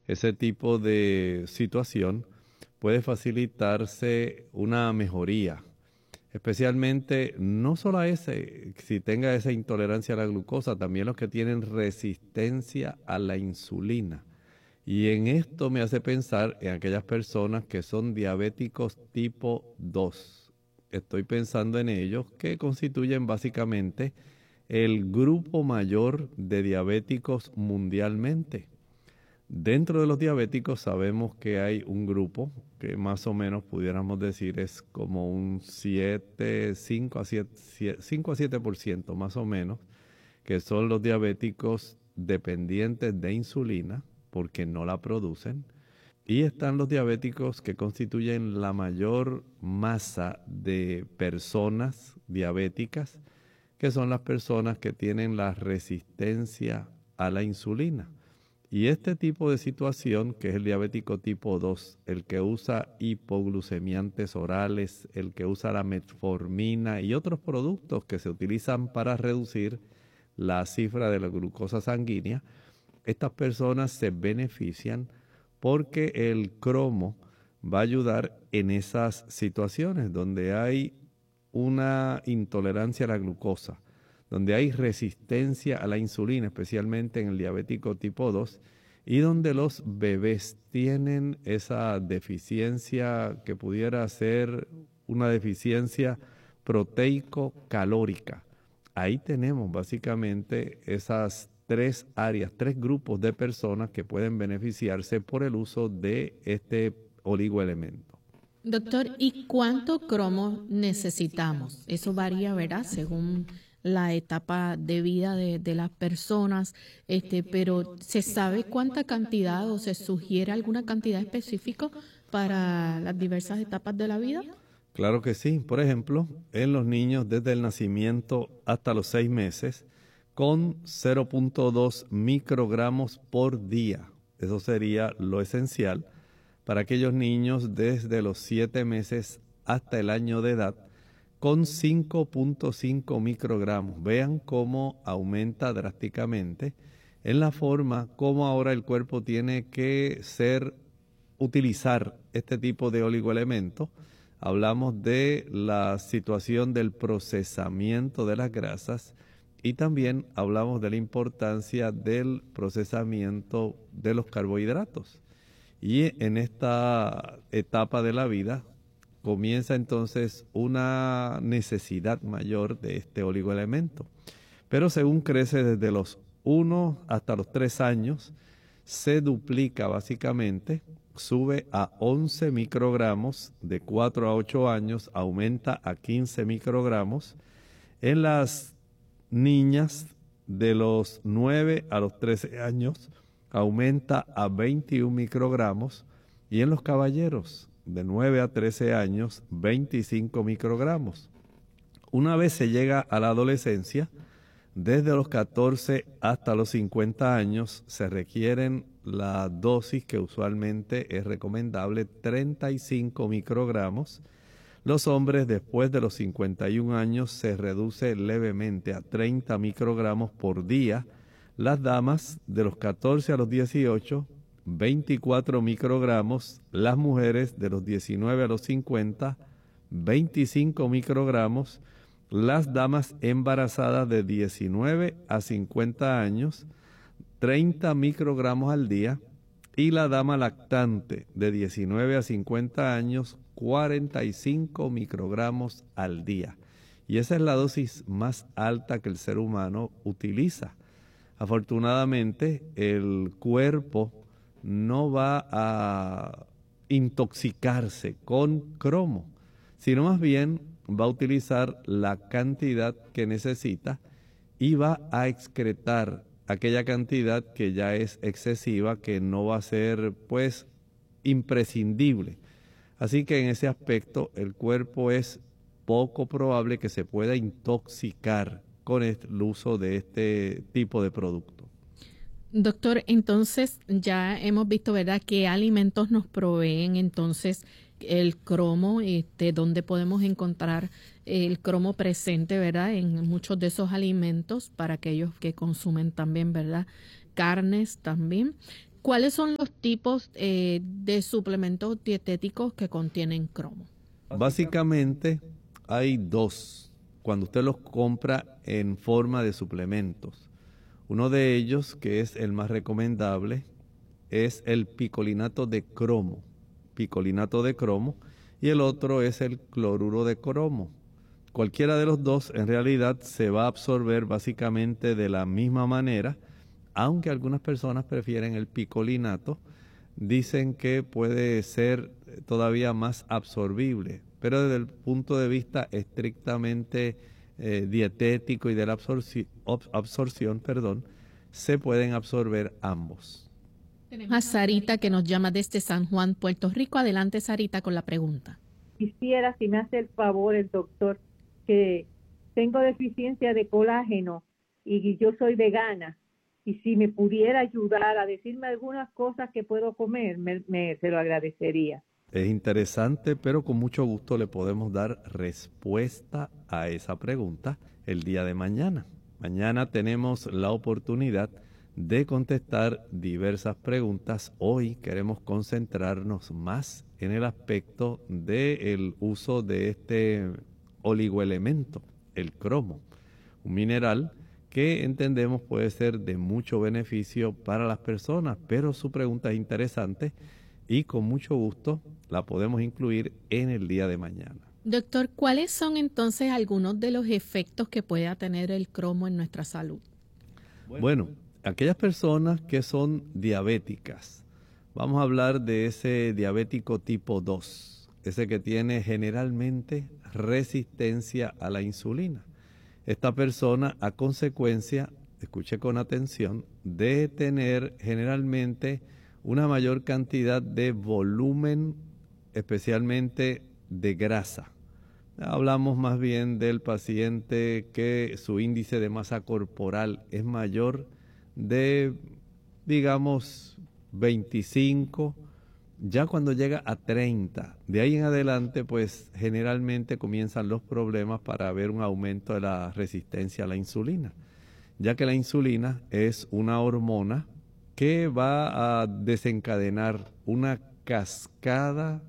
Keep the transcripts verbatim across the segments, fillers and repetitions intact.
ese tipo de situación, puede facilitarse una mejoría. Especialmente, no solo a ese, si tenga esa intolerancia a la glucosa, también los que tienen resistencia a la insulina. Y en esto me hace pensar en aquellas personas que son diabéticos tipo dos. Estoy pensando en ellos que constituyen básicamente el grupo mayor de diabéticos mundialmente. Dentro de los diabéticos sabemos que hay un grupo que más o menos pudiéramos decir es como un siete, cinco a siete por ciento más o menos, que son los diabéticos dependientes de insulina porque no la producen. Y están los diabéticos que constituyen la mayor masa de personas diabéticas, que son las personas que tienen la resistencia a la insulina. Y este tipo de situación, que es el diabético tipo dos, el que usa hipoglucemiantes orales, el que usa la metformina y otros productos que se utilizan para reducir la cifra de la glucosa sanguínea, estas personas se benefician porque el cromo va a ayudar en esas situaciones donde hay una intolerancia a la glucosa, donde hay resistencia a la insulina, especialmente en el diabético tipo dos, y donde los bebés tienen esa deficiencia que pudiera ser una deficiencia proteico-calórica. Ahí tenemos básicamente esas tres áreas, tres grupos de personas que pueden beneficiarse por el uso de este oligoelemento. Doctor, ¿y cuánto cromo necesitamos? Eso varía, ¿verdad? Según la etapa de vida de, de las personas, este, pero ¿se sabe cuánta cantidad o se sugiere alguna cantidad específica para las diversas etapas de la vida? Claro que sí. Por ejemplo, en los niños desde el nacimiento hasta los seis meses, con cero punto dos microgramos por día. Eso sería lo esencial para aquellos niños desde los siete meses hasta el año de edad, con cinco punto cinco microgramos. Vean cómo aumenta drásticamente en la forma como ahora el cuerpo tiene que ser, utilizar este tipo de oligoelementos. Hablamos de la situación del procesamiento de las grasas y también hablamos de la importancia del procesamiento de los carbohidratos. Y en esta etapa de la vida comienza entonces una necesidad mayor de este oligoelemento. Pero según crece desde los uno hasta los tres años, se duplica básicamente, sube a once microgramos, de cuatro a ocho años aumenta a quince microgramos. En las niñas de los nueve a los trece años aumenta a veintiún microgramos y en los caballeros de nueve a trece años veinticinco microgramos. Una vez se llega a la adolescencia, desde los catorce hasta los cincuenta años se requieren la dosis que usualmente es recomendable, treinta y cinco microgramos. Los hombres después de los cincuenta y un años se reduce levemente a treinta microgramos por día. Las damas de los catorce a los dieciocho, veinticuatro microgramos. Las mujeres de los diecinueve a los cincuenta, veinticinco microgramos. Las damas embarazadas de diecinueve a cincuenta años, treinta microgramos al día. Y la dama lactante de diecinueve a cincuenta años, cuarenta y cinco microgramos al día. Y esa es la dosis más alta que el ser humano utiliza. Afortunadamente, el cuerpo no va a intoxicarse con cromo, sino más bien va a utilizar la cantidad que necesita y va a excretar aquella cantidad que ya es excesiva, que no va a ser pues imprescindible. Así que en ese aspecto el cuerpo es poco probable que se pueda intoxicar con el uso de este tipo de producto. Doctor, entonces ya hemos visto, ¿verdad?, qué alimentos nos proveen entonces el cromo, este, donde podemos encontrar el cromo presente, ¿verdad?, en muchos de esos alimentos para aquellos que consumen también, ¿verdad?, carnes también. ¿cuáles son los tipos eh, de suplementos dietéticos que contienen cromo? Básicamente hay dos cuando usted los compra en forma de suplementos. Uno de ellos, que es el más recomendable, es el picolinato de cromo, picolinato de cromo, y el otro es el cloruro de cromo. Cualquiera de los dos en realidad se va a absorber básicamente de la misma manera, aunque algunas personas prefieren el picolinato, dicen que puede ser todavía más absorbible, pero desde el punto de vista estrictamente eh, dietético y de la absorci absorción, perdón, se pueden absorber ambos. Tenemos a Sarita que nos llama desde San Juan, Puerto Rico. Adelante, Sarita, con la pregunta. Quisiera, si me hace el favor el doctor, que tengo deficiencia de colágeno y yo soy vegana, y si me pudiera ayudar a decirme algunas cosas que puedo comer, me, me, se lo agradecería. Es interesante, pero con mucho gusto le podemos dar respuesta a esa pregunta el día de mañana. Mañana tenemos la oportunidad de contestar diversas preguntas. Hoy queremos concentrarnos más en el aspecto del uso de este oligoelemento, el cromo, un mineral que entendemos puede ser de mucho beneficio para las personas, pero su pregunta es interesante y con mucho gusto la podemos incluir en el día de mañana. Doctor, ¿cuáles son entonces algunos de los efectos que pueda tener el cromo en nuestra salud? Bueno, aquellas personas que son diabéticas, vamos a hablar de ese diabético tipo dos, ese que tiene generalmente resistencia a la insulina. Esta persona, a consecuencia, escuche con atención, de tener generalmente una mayor cantidad de volumen, especialmente de grasa. Hablamos más bien del paciente que su índice de masa corporal es mayor de, digamos, veinticinco. Ya cuando llega a treinta, de ahí en adelante, pues generalmente comienzan los problemas para ver un aumento de la resistencia a la insulina, ya que la insulina es una hormona que va a desencadenar una cascada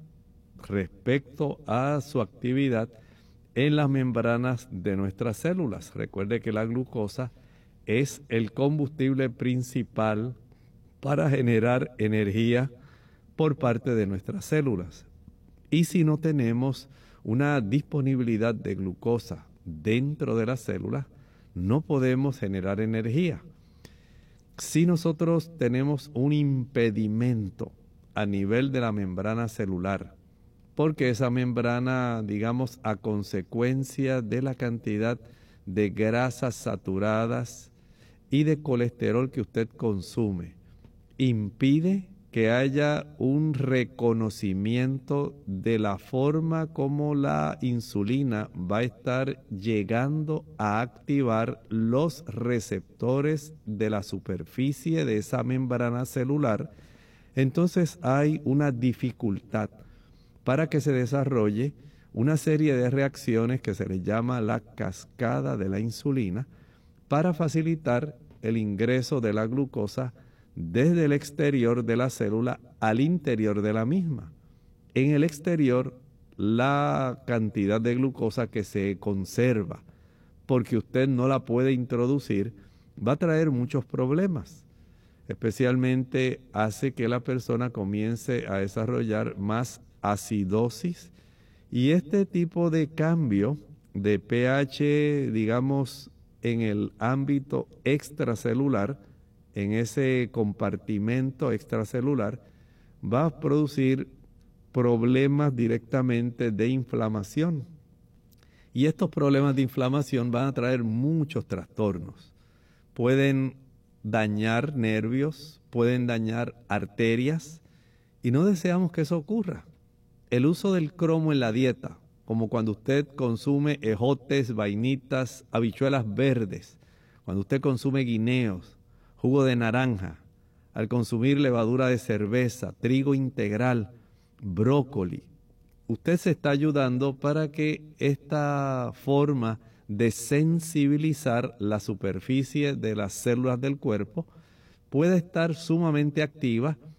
respecto a su actividad en las membranas de nuestras células. Recuerde que la glucosa es el combustible principal para generar energía por parte de nuestras células. Y si no tenemos una disponibilidad de glucosa dentro de las células, no podemos generar energía. Si nosotros tenemos un impedimento a nivel de la membrana celular, porque esa membrana, digamos, a consecuencia de la cantidad de grasas saturadas y de colesterol que usted consume, impide que haya un reconocimiento de la forma como la insulina va a estar llegando a activar los receptores de la superficie de esa membrana celular, entonces hay una dificultad para que se desarrolle una serie de reacciones que se le llama la cascada de la insulina para facilitar el ingreso de la glucosa desde el exterior de la célula al interior de la misma. En el exterior, la cantidad de glucosa que se conserva, porque usted no la puede introducir, va a traer muchos problemas. Especialmente hace que la persona comience a desarrollar más acidosis, y este tipo de cambio de pH, digamos, en el ámbito extracelular, en ese compartimento extracelular, va a producir problemas directamente de inflamación. Y estos problemas de inflamación van a traer muchos trastornos. Pueden dañar nervios, pueden dañar arterias, y no deseamos que eso ocurra. El uso del cromo en la dieta, como cuando usted consume ejotes, vainitas, habichuelas verdes, cuando usted consume guineos, jugo de naranja, al consumir levadura de cerveza, trigo integral, brócoli, usted se está ayudando para que esta forma de sensibilizar la superficie de las células del cuerpo puede estar sumamente activa